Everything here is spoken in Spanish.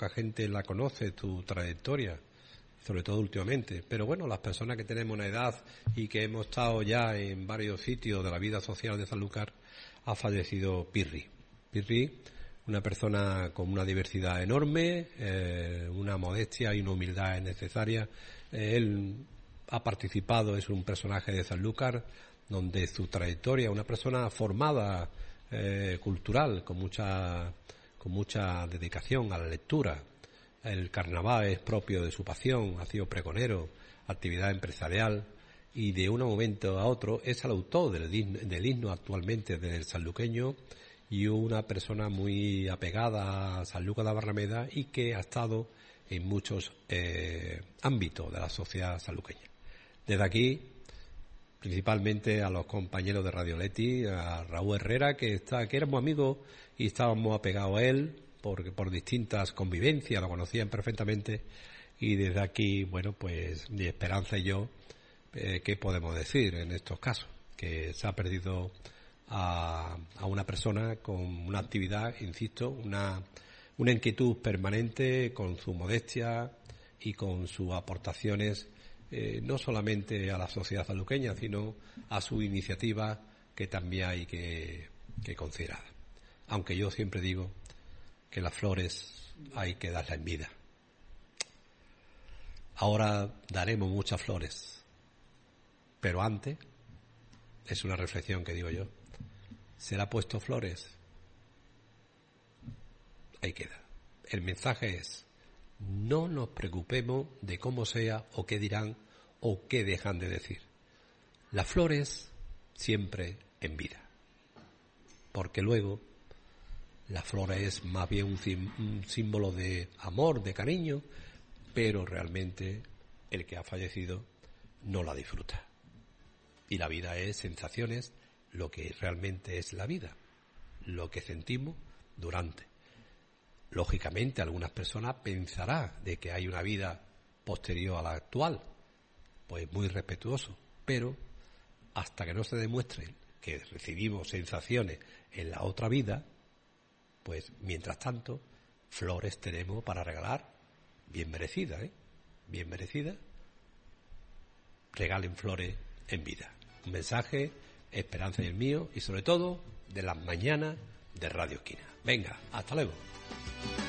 poca gente la conoce, tu trayectoria, sobre todo últimamente. Pero bueno, las personas que tenemos una edad y que hemos estado ya en varios sitios de la vida social de Sanlúcar, ha fallecido Pirri. Pirri, una persona con una diversidad enorme, una modestia y una humildad necesaria. Él ha participado, es un personaje de Sanlúcar, donde su trayectoria, una persona formada, cultural, con mucha dedicación a la lectura. El carnaval es propio de su pasión, ha sido pregonero, actividad empresarial, y de un momento a otro es el autor del himno actualmente del sanluqueño, y una persona muy apegada a Sanlúcar de Barrameda y que ha estado en muchos ámbitos de la sociedad sanluqueña. Desde aquí, principalmente a los compañeros de Radio Leti, a Raúl Herrera, que éramos amigos y estábamos apegados a él por distintas convivencias, lo conocían perfectamente, y desde aquí, bueno, pues mi Esperanza y yo, ¿qué podemos decir en estos casos? Que se ha perdido a una persona con una actividad, insisto, una inquietud permanente, con su modestia y con sus aportaciones, no solamente a la sociedad sanluqueña, sino a su iniciativa, que también hay que considerar. Aunque yo siempre digo que las flores hay que darlas en vida. Ahora daremos muchas flores, pero antes, es una reflexión que digo yo, ¿será puesto flores? Ahí queda. El mensaje es: no nos preocupemos de cómo sea o qué dirán o qué dejan de decir. Las flores siempre en vida. Porque luego la flor es más bien un símbolo de amor, de cariño, pero realmente el que ha fallecido no la disfruta. Y la vida es sensaciones, lo que realmente es la vida, lo que sentimos durante. Lógicamente, algunas personas pensarán de que hay una vida posterior a la actual, pues muy respetuoso, pero hasta que no se demuestre que recibimos sensaciones en la otra vida, pues mientras tanto, flores tenemos para regalar, bien merecidas, bien merecidas. Regalen flores en vida. Un mensaje, Esperanza y el mío, y sobre todo de las mañanas de Radio Esquina. Venga, hasta luego.